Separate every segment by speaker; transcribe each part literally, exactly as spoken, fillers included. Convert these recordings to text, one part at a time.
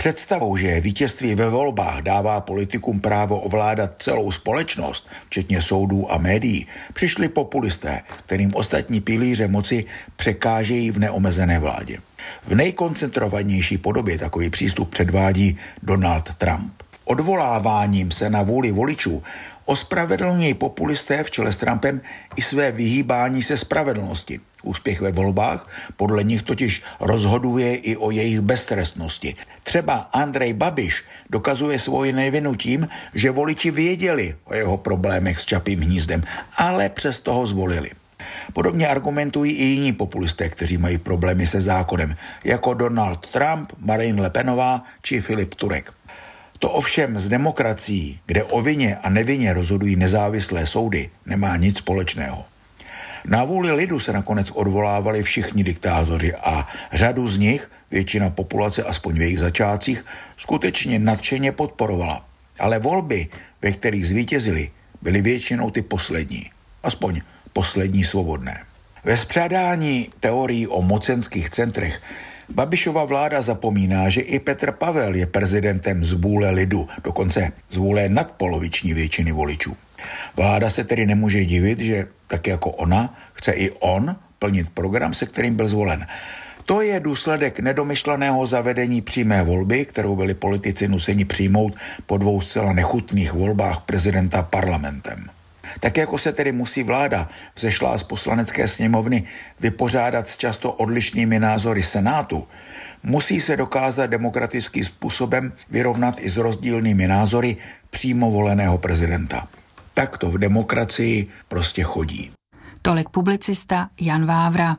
Speaker 1: Představou, že vítězství ve volbách dává politikům právo ovládat celou společnost, včetně soudů a médií, přišli populisté, kterým ostatní pilíře moci překážejí v neomezené vládě. V nejkoncentrovanější podobě takový přístup předvádí Donald Trump. Odvoláváním se na vůli voličů ospravedlňují populisté v čele s Trumpem i své vyhýbání se spravedlnosti. Úspěch ve volbách podle nich totiž rozhoduje i o jejich beztrestnosti. Třeba Andrej Babiš dokazuje svoji nevinu tím, že voliči věděli o jeho problémech s Čapím hnízdem, ale přesto ho zvolili. Podobně argumentují i jiní populisté, kteří mají problémy se zákonem, jako Donald Trump, Marine Le Penová či Filip Turek. To ovšem s demokracií, kde o vině a nevině rozhodují nezávislé soudy, nemá nic společného. Na vůli lidu se nakonec odvolávali všichni diktátoři a řadu z nich, většina populace aspoň v jejich začátcích, skutečně nadšeně podporovala. Ale volby, ve kterých zvítězili, byly většinou ty poslední. Aspoň poslední svobodné. Ve spřádání teorií o mocenských centrech Babišova vláda zapomíná, že i Petr Pavel je prezidentem z vůle lidu, dokonce z vůle nadpoloviční většiny voličů. Vláda se tedy nemůže divit, že tak jako ona, chce i on plnit program, se kterým byl zvolen. To je důsledek nedomyšleného zavedení přímé volby, kterou byli politici nuceni přijmout po dvou zcela nechutných volbách prezidenta parlamentem. Tak jako se tedy musí vláda vzešlá z poslanecké sněmovny vypořádat s často odlišnými názory Senátu, musí se dokázat demokratickým způsobem vyrovnat i s rozdílnými názory přímo voleného prezidenta. Tak to v demokracii prostě chodí.
Speaker 2: Tolik publicista Jan Vávra.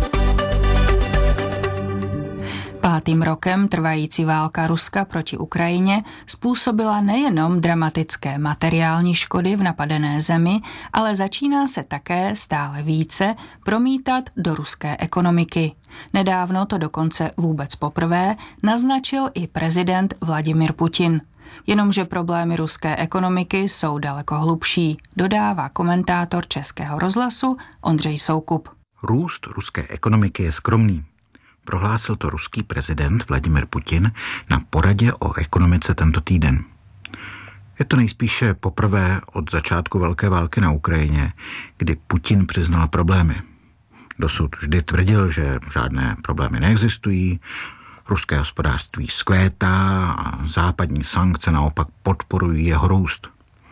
Speaker 2: Pátým rokem trvající válka Ruska proti Ukrajině způsobila nejenom dramatické materiální škody v napadené zemi, ale začíná se také stále více promítat do ruské ekonomiky. Nedávno to dokonce vůbec poprvé naznačil i prezident Vladimir Putin. Jenomže problémy ruské ekonomiky jsou daleko hlubší, dodává komentátor Českého rozhlasu Ondřej Soukup.
Speaker 3: Růst ruské ekonomiky je skromný. Prohlásil to ruský prezident Vladimir Putin na poradě o ekonomice tento týden. Je to nejspíše poprvé od začátku velké války na Ukrajině, kdy Putin přiznal problémy. Dosud vždy tvrdil, že žádné problémy neexistují, ruské hospodářství zkvétá a západní sankce naopak podporují jeho růst.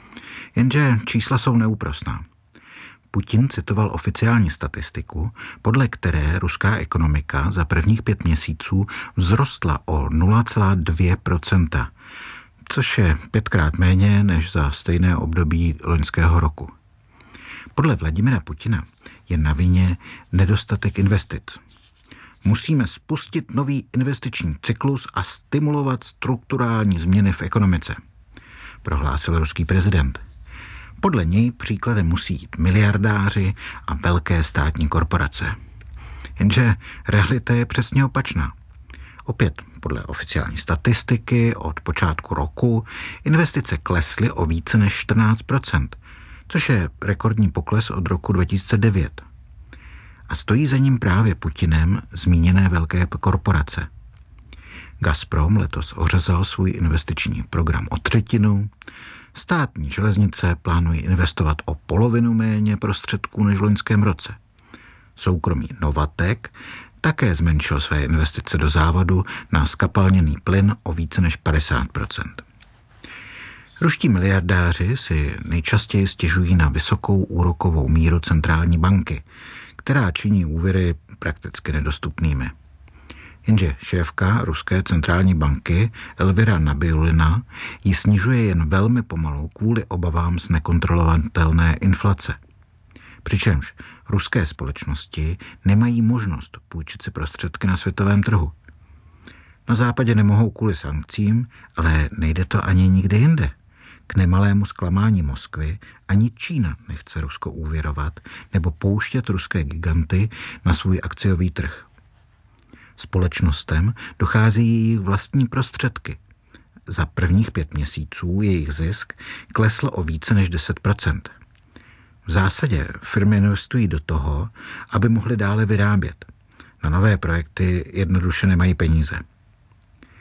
Speaker 3: Jenže čísla jsou neúprosná. Putin citoval oficiální statistiku, podle které ruská ekonomika za prvních pět měsíců vzrostla o nula celá dvě procenta, což je pětkrát méně než za stejné období loňského roku. Podle Vladimira Putina je na vině nedostatek investic. Musíme spustit nový investiční cyklus a stimulovat strukturální změny v ekonomice, prohlásil ruský prezident. Podle něj příkladem musí jít miliardáři a velké státní korporace. Jenže realita je přesně opačná. Opět podle oficiální statistiky od počátku roku investice klesly o více než čtrnáct procent, což je rekordní pokles od roku dva tisíce devět. A stojí za ním právě Putinem zmíněné velké korporace. Gazprom letos ořezal svůj investiční program o třetinu, státní železnice plánují investovat o polovinu méně prostředků než v loňském roce. Soukromý Novatek také zmenšil své investice do závodu na zkapalněný plyn o více než padesát procent. Ruští miliardáři si nejčastěji stěžují na vysokou úrokovou míru centrální banky, která činí úvěry prakticky nedostupnými. Jenže šéfka ruské centrální banky Elvira Nabiulina ji snižuje jen velmi pomalu kvůli obavám z nekontrolovatelné inflace. Přičemž ruské společnosti nemají možnost půjčit si prostředky na světovém trhu. Na západě nemohou kvůli sankcím, ale nejde to ani nikde jinde. K nemalému zklamání Moskvy ani Čína nechce Rusko úvěrovat nebo pouštět ruské giganty na svůj akciový trh. Společnostem dochází jejich vlastní prostředky. Za prvních pět měsíců jejich zisk klesl o více než deset procent. V zásadě firmy investují do toho, aby mohly dále vyrábět. Na nové projekty jednoduše nemají peníze.